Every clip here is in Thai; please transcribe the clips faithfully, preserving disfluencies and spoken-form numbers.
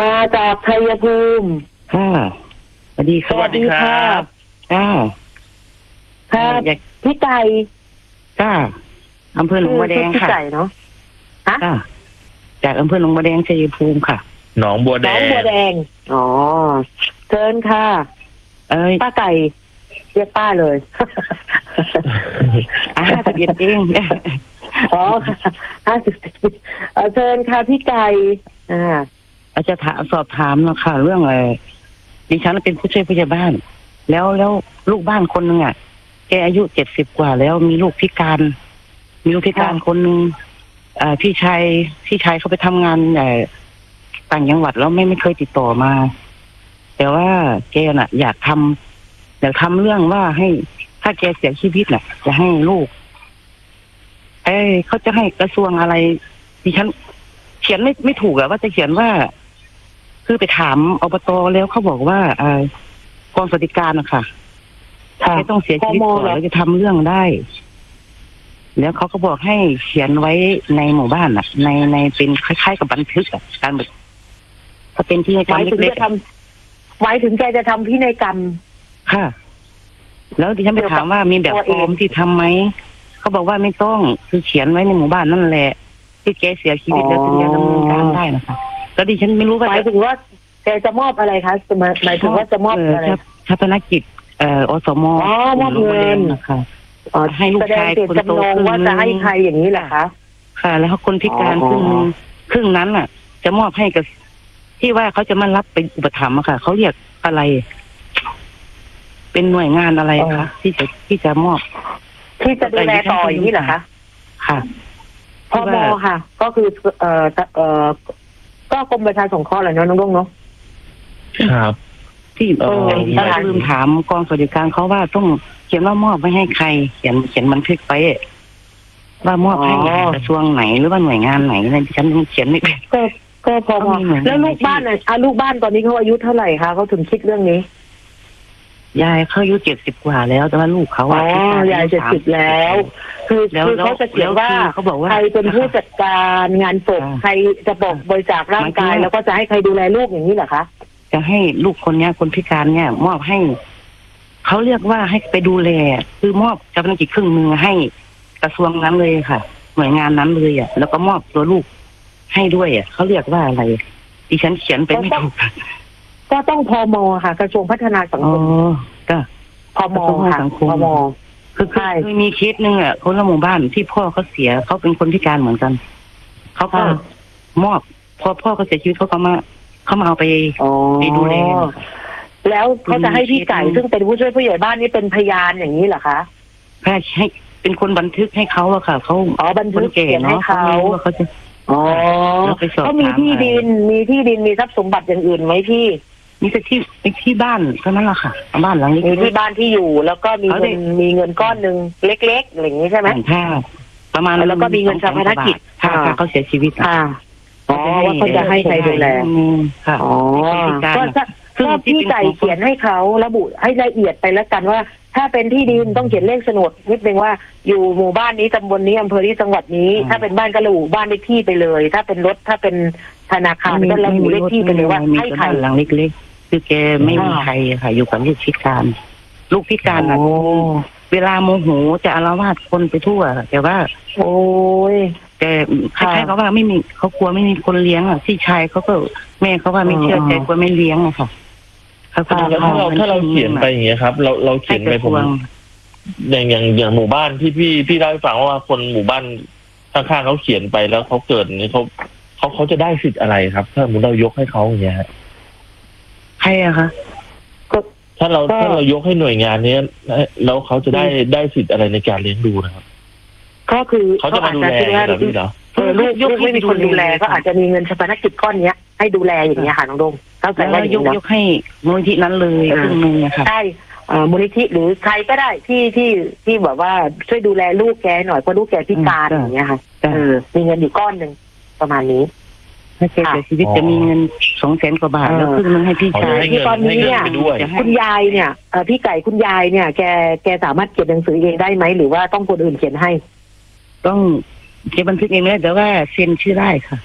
มาจากชัยภูมิค่ะสวัสดีค่ะสวัสดีครับค่ะค่ะพี่ไก่ค่ะอำเภอหนองบัวแดงค่ะพี่ไก่เนาะฮะจากอำเภอหนองบัวแดงชัยภูมิค่ะหนองบัวแดงหนองบัวแดงอ๋อเชิญค่ะเอ้ยป้าไก่เรียกป้าเลยอ่าทะเบียนเองอ๋อห้าสิบเชิญค่ะพี่ไก่อ่าอาจจะถามสอบถามเนาะค่ะเรื่องอะไรดิฉันเป็นผู้ช่วยผู้ใหญ่บ้านแล้วแล้วลูกบ้านคนหนึ่งอ่ะแกอายุเจ็ดสิบกว่าแล้วมีลูกพิการมีลูกพิการคนหนึ่งอ่าพี่ชายพี่ชายเขาไปทำงานใหญ่ต่างจังหวัดแล้วไม่ไม่เคยติดต่อมาแต่ว่าแกน่ะอยากทำอยากทำเรื่องว่าให้ถ้าแกเสียชีวิตน่ะจะให้ลูกเอ้เขาจะให้กระทรวงอะไรดิฉันเขียนไม่ไม่ถูกอะว่าจะเขียนว่าคือไปถามอบตแล้วเขาบอกว่าอ่ากองสวัสดิการนะคะไม่ต้องเสียชีวิตก่อนแล้วจะทำเรื่องได้แล้วเขาก็บอกให้เขียนไว้ในหมู่บ้านอ่ะ ในในเป็นคล้ายๆกับบันทึกอ่ะการแบบถ้าเป็นที่ในกรรมเล็กๆไว้ถึงแกจะทำพินัยกรรมค่ะแล้วดิฉันไปถามว่ามีแบบฟอร์มที่ทำไหมเขาบอกว่าไม่ต้องคือเขียนไว้ในหมู่บ้านนั่นแหละที่แกเสียชีวิตแล้วถึงจะดำเนินการได้นะคะแล้วดิฉันไม่รู้ว่าหมายถึงว่าแกจะมอบอะไรคะหมายถึงว่าจะมอบอะไรชาปนกิจเอ่ออสมอ๋อมอบเงินนะคะให้ลูกชายคนโตว่าจะให้ใครอย่างนี้แหละคะค่ะแล้วคนพิการครึ่งครึ่งนั้นอ่ะจะมอบให้กับที่ว่าเขาจะมารับเป็นอุปถัมภ์อะค่ะเขาเรียกอะไรเป็นหน่วยงานอะไรคะที่จะที่จะมอบที่จะดูแลต่ออย่างนี้เหรอคะค่ะพมค่ะก็คือเอ่อเอ่อก็กรมประชาสงเคราะห์แหละเนาะน้องลุงเนาะครับที่เออที่ลืมถามกองสวัสดิการเขาว่าต้องเขียนว่ามอบไม่ให้ใครเขียนเขียนบันทึกไปว่ามอบให้กระทรวงไหนหรือว่าหน่วยงานไหนนั่นฉันเขียนไม่เป็นก็ก็พอแล้วลูกบ้านอ่ะอ่ะลูกบ้านตอนนี้เขาอายุเท่าไหร่คะเขาถึงคิดเรื่องนี้ยายเขาอายุเจ็ดสิบกว่าแล้วแต่ว่าลูกเขาอ๋อยายเจ็ดสิบแล้วคือคือเขาจะเขียนว่าเขาบอกว่าใครเป็นผู้จัดการงานศพใครจะบอกบริจาคร่างกายแล้วก็จะให้ใครดูแลลูกอย่างนี้เหรอคะจะให้ลูกคนเนี้ยคนพิการเนี่ยมอบให้เขาเรียกว่าให้ไปดูแลคือมอบจำนวนกี่ครึ่งนึงให้กระทรวงนั้นเลยค่ะหน่วยงานนั้นเลยอ่ะแล้วก็มอบตัวลูกให้ด้วยอ่ะเขาเรียกว่าอะไรดิฉันเขียนไปไม่ถูกก็ต้องพมค่ะกระทรวงพัฒนาสังคมก็พมค่ะพมคือใช่เคยมีเคสนึงอ่ะคนละหมู่บ้านที่พ่อเขาเสียเขาเป็นคนพิการเหมือนกันเขาก็มอบพอพ่อเขาเสียชีวิตเขาก็มาเขามาเอาไปไปดูแลแล้วเขาจะให้พี่ไก่ซึ่งเป็นผู้ช่วยผู้ใหญ่บ้านนี่เป็นพยานอย่างนี้เหรอคะใช่ให้เป็นคนบันทึกให้เขาอะค่ะเขาอ๋อบันทึกเขียนให้เขาเขาจะอ๋อเขามีที่ดินมีที่ดินมีทรัพย์สมบัติอย่างอื่นไหมพี่มีแต่ที่ที่บ้านเท่านั้นแหละค่ะบ้านหลังนี้มีที่บ้านที่อยู่แล้วก็มีเงินมีเงินก้อนหนึ่งเล็กๆอะไรอย่างนี้ใช่ไหมค่ะประมาณแล้วก็มีเงินชาปนกิจถ้าเขาเสียชีวิตค่ะอ๋อว่าเขาจะให้ใครดูแลค่ะอ๋อก็ก็พี่ไก่เขียนให้เขาระบุให้ละเอียดไปแล้วกันว่าถ้าเป็นที่ดินต้องเขียนเลขโฉนดนิดนึงว่าอยู่หมู่บ้านนี้ตำบลนี้อำเภอนี้จังหวัดนี้ถ้าเป็นบ้านก็ระบุบ้านเลขที่ไปเลยถ้าเป็นรถถ้าเป็นธนาคารก็ระบุเลขที่ไปเลยว่าให้ใครหลังเล็กๆคือแกไม่มีใครค่ะอยู่กับลูกพิการลูกพิการอ่ะเวลาโมโหจะอาละวาดคนไปทั่วแต่ว่าโอ้ยแต่คล้ายๆเขาว่าไม่มีเขากลัวไม่มีคนเลี้ยงอ่ะที่ชายเขาก็แม่เขาว่าไม่เชื่อใจกลัวไม่เลี้ยงอะค่ะแล้วถ้าเราถ้าเราเขียนไปอย่างเงี้ยครับเราเราเขียนไปผมอย่างอย่างอย่างหมู่บ้านที่พี่พี่เล่าให้ฟังว่าคนหมู่บ้านข้างๆเขาเขียนไปแล้วเขาเกิดนี้เขาเขาเขาจะได้สิทธิ์อะไรครับถ้าสมมติเรายกให้เขาอย่างเงี้ยใครอะคะก็ถ้าเราถ้าเรายกให้หน่วยงานนี้แล้วเขาจะได้ได้สิทธิ์อะไรในการเลี้ยงดูนะครับก็คือเขาจะมาดูแลแบบนี้เหรอเออลูกลูกไม่มีคนดูแลก็อาจจะมีเงินชาปนกิจก้อนเนี้ยให้ดูแลอย่างเงี้ยค่ะน้องดงเข้าใจว่ายกยกให้มูลนิธินั้นเลยครึ่งนึงนะคะใช่มูลนิธิหรือใครก็ได้ที่ที่ที่แบบว่าช่วยดูแลลูกแกหน่อยเพราะลูกแกพิการอย่างเงี้ยค่ะเออมีเงินอยู่ก้อนนึงประมาณนี้ถ้าแกเสียชีวิตจะมีเงินสองแสนกว่าบาทแล้วครึ่งนึงให้พี่ชายที่ตอนนี้เนี่ยคุณยายเนี่ยพี่ไก่คุณยายเนี่ยแกแกสามารถเขียนหนังสือเองได้ไหมหรือว่าต้องคนอื่นเขียนให้ต้องเขียนบันทึกเองเลยแต่ว่าเซ็นชื่อได้ค่ะอ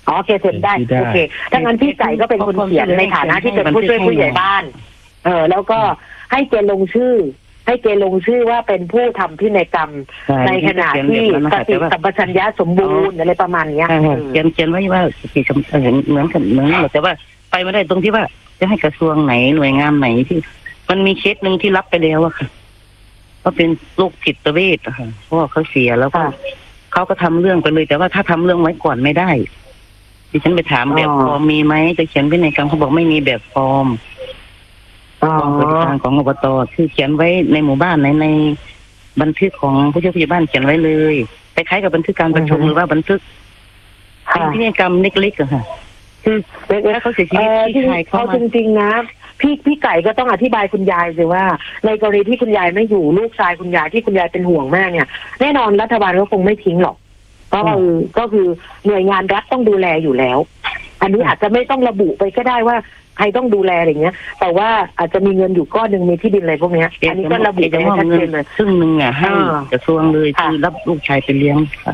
อ๋อโอเคเซ็นได้โอเคถ้างั้นพี่ไก่ก็เป็นคนเขียนในฐานะที่เป็นผู้ช่วยผู้ใหญ่บ้านเออแล้วก็ให้แกลงชื่อ ให้แกลงชื่อว่าเป็นผู้ทำพินัยกรรมในขณะที่สติสัมปชัญญะสมบูรณ์อะไรประมาณนี้เขียนเขียนไว้ว่าสติสัมปชัญญะเหมือนกันเหมือนแต่ว่าไปไม่ได้ตรงที่ว่าจะให้กระทรวงไหนหน่วยงานไหนที่มันมีเคสหนึ่งที่รับไปแล้วอะค่ะก็เป็นโรคจิตเวชอะค่ะเพราะว่าเขาเสียแล้วก็เขาก็ทำเรื่องไปเลยแต่ว่าถ้าทำเรื่องไว้ก่อนไม่ได้ดิฉันไปถามแบบฟอร์มมีไหมจะเขียนพินัยกรรมเขาบอกไม่มีแบบฟอร์มฟอร์มบริการของอบตคือเขียนไว้ในหมู่บ้านในในบันทึกของผู้ช่วยผู้ใหญ่บ้านเขียนไว้เลยคล้ายๆกับบันทึกการประชุมหรือว่าบันทึกเป็นพินัยกรรมเล็กๆอะค่ะคือแล้วเขาเสียชีวิตที่ใครเขาจริงๆนะพี่พี่ไก่ก็ต้องอธิบายคุณยายสิว่าในกรณีที่คุณยายไม่อยู่ลูกชายคุณยายที่คุณยายเป็นห่วงมากเนี่ยแน่นอนรัฐบาลก็คงไม่ทิ้งหรอกก็คือก็คือหน่วยงานรัฐต้องดูแลอยู่แล้วอันนี้อาจจะไม่ต้องระบุไปก็ได้ว่าใครต้องดูแลอะไรเงี้ยแต่ว่าอาจจะมีเงินอยู่ก้อนหนึ่งมีที่ดินอะไรพวกนี้อันนี้ก็ระบุได้ชัดเจนเลยซึ่งหนึ่งอ่ะให้กระทรวงเลยคือรับลูกชายไปเลี้ยงค่ะ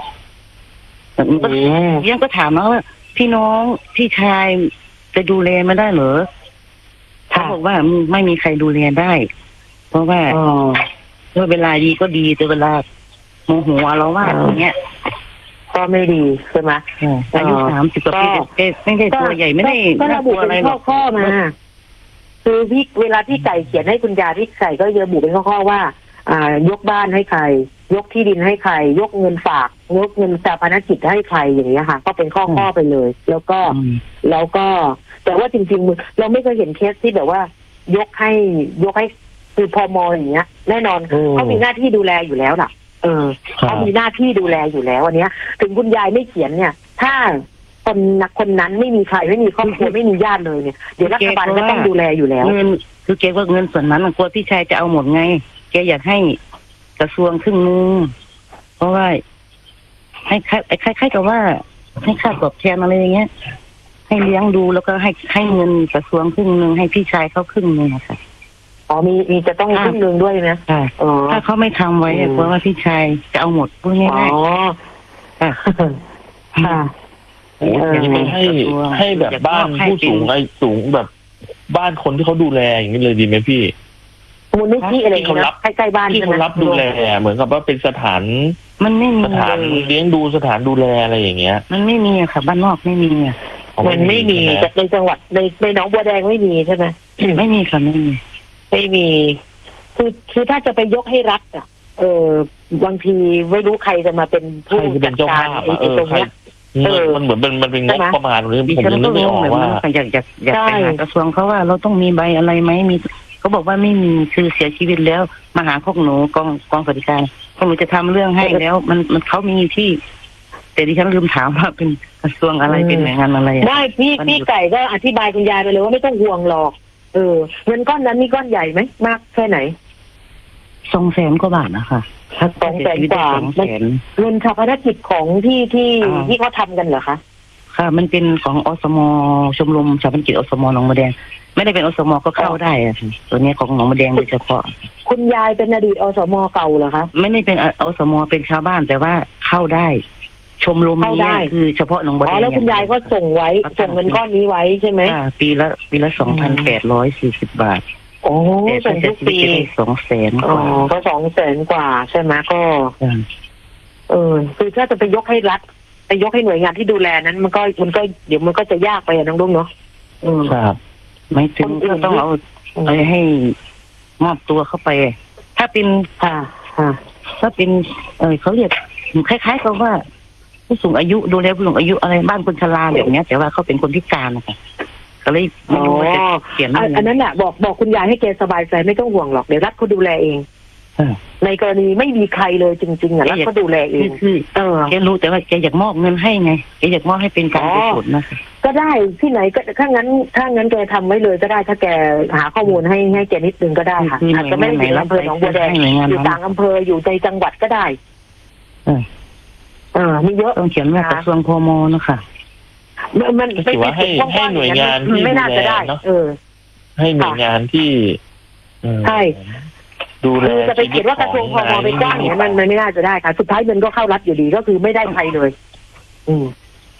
เลี้ยงก็ถามว่าพี่น้องพี่ชายจะดูแลไม่ได้เหรอเขาบอกว่าไม่มีใครดูแลได้เพราะว่าเวลาดีก็ดีแต่เวลาโมโหเราว่าอย่างเงี้ยก็ไม่ดีใช่ไหมอายุสามสิบกว่าปีเด็กไม่ได้ตัวใหญ่ไม่ได้ก็ระบุเป็นข้อๆมาคือพี่เวลาที่ไก่เขียนให้คุณยาที่ไก่ก็ระบุเป็นข้อๆว่าอ่ายกบ้านให้ใครยกที่ดินให้ใครยกเงินฝากยกเงินชาปนกิจให้ใครอย่างเงี้ยค่ะก็เป็นข้อๆไปเลยแล้วก็แล้วก็แต่ว่าจริงๆเราไม่เคยเห็นเคสที่แบบว่ายกให้ยกให้คือพมอย่างเงี้ยแน่นอนเขามีหน้าที่ดูแลอยู่แล้วล่ะเออเขามีหน้าที่ดูแลอยู่แล้วอันเนี้ยถึงคุณยายไม่เขียนเนี่ยถ้าคนนักคนนั้นไม่มีใครไม่มีครอบครัวไม่มีญาติเลยเนี่ยเดี๋ยวรัฐบาลก็ต้องดูแลอยู่แล้วเงินคือแกว่าเงินส่วนนั้นกลัวพี่ชายจะเอาหมดไงแกอยากให้กระทรวงครึ่งนึงเพราะว่าให้คล้ายๆกับว่าให้ค่าตอบแทนอะไรอย่างเงี้ยให้เลี้ยงดูแล้วก็ให้ให้เงินกระทรวงครึ่งนึงให้พี่ชายเขาครึ่งนึงค่ะอ๋อมีมีจะต้องครึ่งนึงด้วยนะถ้าเขาไม่ทำไว้เพราะว่าพี่ชายจะเอาหมดพูดง่ายๆอ๋อค่ะค่ะโอ้ยไม่ให้ให้แบบบ้านผู้สูงอายุสูงแบบบ้านคนที่เขาดูแลอย่างนี้เลยดีไหมพี่มูลนิธิอะไรเขารับใกล้ๆบ้านที่เขารับดูแลเหมือนกับว่าเป็นสถานมันไม่มีสถานเลี้ยงดูสถานดูแลอะไรอย่างเงี้ยมันไม่มีค่ะบ้านนอกไม่มีอ่ะมันไม่มีในจังหวัดในในหนองบัวแดงไม่มีใช่ไหมไม่มีค่ะไม่มีไม่มีคือคือถ้าจะไปยกให้รัฐอ่ะเออบางทีไม่รู้ใครจะมาเป็นผู้จัดการไอ้ตรงเนี้ยเออมันเหมือนเป็นมันเป็นงบประมาณเลยผมยังนึกไม่ออกว่าอยากอยากอยากไปหากระทรวงเขาว่าเราต้องมีใบอะไรไหมมีเขาบอกว่าไม่มีคือเสียชีวิตแล้วมาหาพวกหนูกองกองสวัสดิการพวกหนูจะทำเรื่องให้แล้วมันมันเขามีที่แต่ดิฉันลืมถามว่าเป็นกระทรวงอะไรเป็นหน่วยงานอะไรได้พี่พี่ไก่ก็อธิบายคุณยายไปเลยว่าไม่ต้องห่วงหรอกเออเงินก้อนนั้นนี่ก้อนใหญ่ไหมมากแค่ไหนสองแสนกว่าบาทนะคะสองแสนกว่าเงินชาปนกิจของที่ที่ที่เขาทำกันเหรอคะค่ะมันเป็นของอสมชมรมชาปนกิจอสมหนองบัวแดงไม่ได้เป็นอสมก็เข้าได้อะตัวนี้ของหนองบัวแดงโดยเฉพาะคุณยายเป็นอดีตอสมเก่าเหรอคะไม่ได้เป็นอสมเป็นชาวบ้านแต่ว่าเข้าได้ชมรมนี้คือเฉพาะหนองบัวแดงอ๋อแล้วคุณยายก็ส่งไว้ส่งเงินก้อนนี้ไว้ใช่ไหมปีละปีละสองพันแปดร้อยสี่สิบบาทโอ้ส่งทุกปีสองแสนกว่าก็สองแสนกว่าใช่ไหมก็เออคือถ้าจะไปยกให้รัฐไปยกให้หน่วยงานที่ดูแลนั้นมันก็มันก็เดี๋ยวมันก็จะยากไปน้องลุงเนาะครับไม่ถึงก็ต้องเอาไปให้มอบตัวเข้าไปถ้าเป็นค่ะค่ะถ้าเป็นเออเขาเรียกคล้ายๆกับว่าผู้สูงอายุดูแลผู้สูงอายุอะไรบ้านคนชราแบบนี้แต่ว่าเขาเป็นคนพิการนะคะก็เลยไม่รู้ว่าจะเขียนอะไรอันนั้นแหละบอกบอกคุณยายให้แกสบายใจไม่ต้องห่วงหรอกเดี๋ยวรัฐเขาดูแลเองในกรณีไม่มีใครเลยจริงๆอ่ะรัฐเขาดูแลเองคือเออแกรู้แต่ว่าแกอยากมอบเงินให้ไงแกอยากมอบให้เป็นการกุศลนะก็ได้ที่ไหนก็ถ้างั้นถ้างั้นแกทำไว้เลยก็ได้ถ้าแกหาข้อมูลให้ให้แกนิดนึงก็ได้ค่ะอาจจะไม่ได้อยู่อำเภอหนองบัวแดงอยู่ต่างอำเภออยู่ในจังหวัดก็ได้เออเออมีเยอะต้องเขียนว่ากระทรวงพมนะคะมันไม่ว่าให้ให้หน่วยงานที่ไม่น่าจะได้เออให้หน่วยงานที่ใช่ดูแลจะไปเขียนว่ากระทรวงพมไปจ้างเนี่ยมันมันไม่น่าจะได้ค่ะสุดท้ายเงินก็เข้ารัฐอยู่ดีก็คือไม่ได้ใครเลย อืม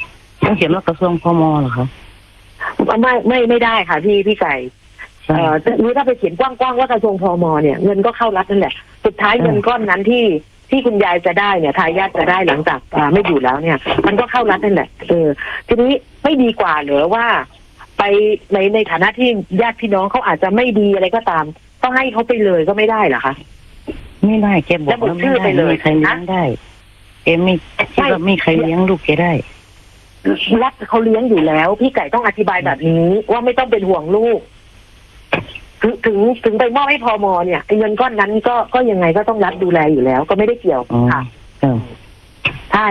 ต้องเขียนว่ากระทรวงพมเหรอคะไม่ไม่ไม่ได้ค่ะพี่พี่ไก่เอ่อหรือถ้าไปเขียนกว้างๆว่ากระทรวงพมเนี่ยเงินก็เข้ารัฐนั่นแหละสุดท้ายเงินก้อนนั้นที่ที่คุณยายจะได้เนี่ยทายาทจะได้หลังจากอ่าไม่อยู่แล้วเนี่ย มันก็เข้ารัฐนั่นแหละเออทีนี้ไม่ดีกว่าเหรอว่า ไปในในฐานะที่ญาติพี่น้องเขาอาจจะไม่ดีอะไรก็ตามต้องให้เขาไปเลยก็ไม่ได้เหรอคะไม่ได้แกบอกว่าไม่ได้ไม่มีใครเลี้ยงได้แกไม่คิดว่าไม่มีใครเลี้ยงลูกแกได้รัฐเขาเลี้ยงอยู่แล้วพี่ไก่ต้องอธิบายแบบนี้ว่าไม่ต้องเป็นห่วงลูกถึงถึงถึงไปมอบให้พมเนี่ยไอ้เงินก้อนนั้นก็ก็ยังไงก็ต้องรัฐดูแลอยู่แล้ว ก็ไม่ได้เกี่ยวค่ะใช่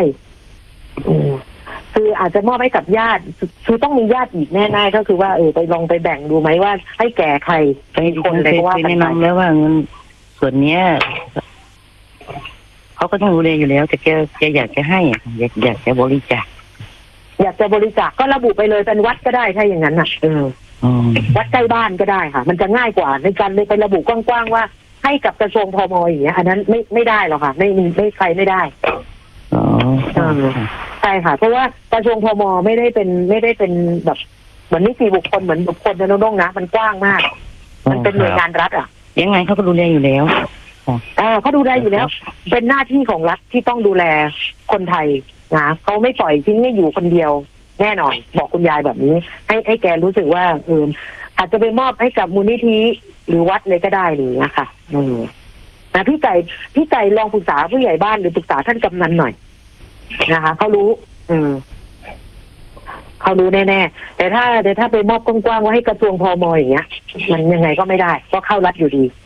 คืออาจจะมอบให้กับญาติคือต้องมีญาติอีกแน่ๆก็คือว่าเออไปลองไปแบ่งดูไหมว่าให้แก่ใครไปคนเลยว่าแนะนำแล้วว่าเงินส่วนเนี้ยเขาก็ต้องดูแลอยู่แล้วแต่แกแกอยากจะให้อยากอยากจะบริจาคอยากจะบริจาคก็ระบุไปเลยเป็นวัดก็ได้ถ้าอย่างนั้นน่ะเออวัดใกล้บ้านก็ได้ค่ะมันจะง่ายกว่าในการเลยไประบุกว้างๆว่าให้กับกระทรวงพมอย่างเงี้ยอันนั้นไม่ไม่ได้หรอกค่ะไม่มีไม่ใครไม่ได้อ๋อใช่ค่ะเพราะว่ากระทรวงพมไม่ได้เป็นไม่ได้เป็นแบบเหมือนนิติบุคคลเหมือนบุคคลนะน้องๆนะมันกว้างมากมันเป็นหน่วยงานรัฐอ่ะยังไงเขาก็ดูแลอยู่แล้วอ่าเขาดูแลอยู่แล้วเป็นหน้าที่ของรัฐที่ต้องดูแลคนไทยนะเขาไม่ปล่อยทิ้งให้อยู่คนเดียวแน่นอนบอกคุณยายแบบนี้ให้ให้แกรู้สึกว่าเอออาจจะไปมอบให้กับมูลนิธิหรือวัดเลยก็ได้หรือนะคะอืมนะพี่ไก่พี่ไก่ลองปรึกษาผู้ใหญ่บ้านหรือปรึกษาท่านกำนันหน่อยนะคะเขารู้อืมเขารู้แน่ๆแต่ถ้าแต่ถ้าไปมอบกว้างๆว่าให้กระทรวงพมอย่างเงี้ยมันยังไงก็ไม่ได้ก็เข้ารัฐอยู่ดี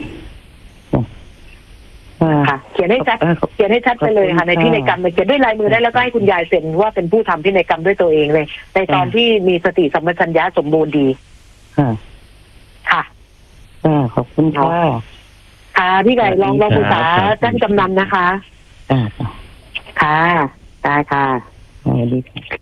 ค่ะเขียนให้ชัดเขียนให้ชัดไปเลยค่ะในพินัยกรรมเขียนด้วยลายมือได้แล้วก็ให้คุณยายเซ็นว่าเป็นผู้ทำพินัยกรรมด้วยตัวเองเลยในตอนที่มีสติสัมปชัญญะสมบูรณ์ดีค่ะค่ะขอบคุณค่ะค่ะพี่ไก่ลองลองปรึกษาท่านกำนันนะคะค่ะค่ะได้ค่ะสวัสดีค่ะ